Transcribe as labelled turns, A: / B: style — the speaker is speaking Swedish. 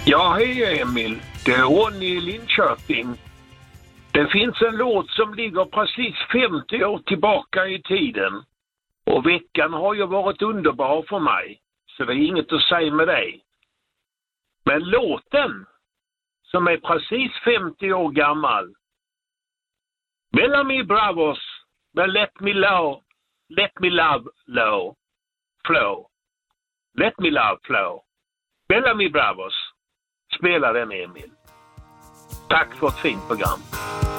A: Ja, hej Emil. Det är Ronny i Linköping. Det finns en låt som ligger precis 50 år tillbaka i tiden. Och veckan har ju varit underbar för mig. Så det är inget att säga med dig. Men låten, som är precis 50 år gammal. Bellamy Bravos, but let me love flow. Let me love flow. Bellamy Bravos. Spela den, Emil. Tack för ett fint program.